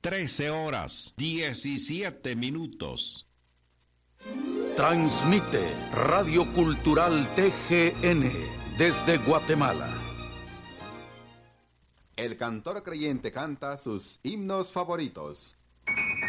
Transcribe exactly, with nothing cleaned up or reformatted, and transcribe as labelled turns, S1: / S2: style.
S1: trece horas, diecisiete minutos.
S2: Transmite Radio Cultural T G N desde Guatemala.
S3: El cantor creyente canta sus himnos favoritos.